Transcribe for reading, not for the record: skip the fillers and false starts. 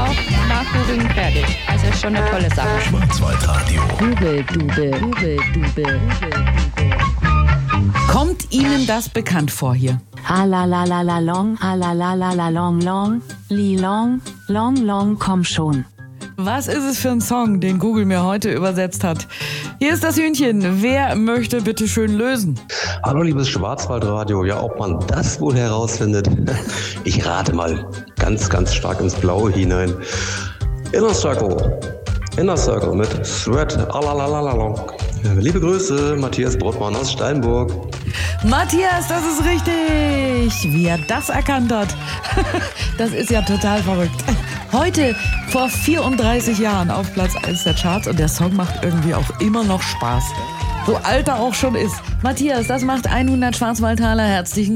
auch nach Googeln fertig. Also schon eine tolle Sache. Schwarzwaldradio. Google. Kommt Ihnen das bekannt vor hier? Halalalalong, halalalalong, long, komm schon. Was ist es für ein Song, den Google mir heute übersetzt hat? Hier ist das Hühnchen. Wer möchte bitte schön lösen? Hallo liebes Schwarzwaldradio, ja, ob man das wohl herausfindet? Ich rate mal ganz, ganz stark ins Blaue hinein. Inner Circle mit Thread, alalalalong. Liebe Grüße, Matthias Brottmann aus Steinburg. Matthias, das ist richtig. Wie er das erkannt hat. Das ist ja total verrückt. Heute vor 34 Jahren auf Platz 1 der Charts und der Song macht irgendwie auch immer noch Spaß. So alt er auch schon ist. Matthias, das macht 100 Schwarzwaldtaler. Herzlichen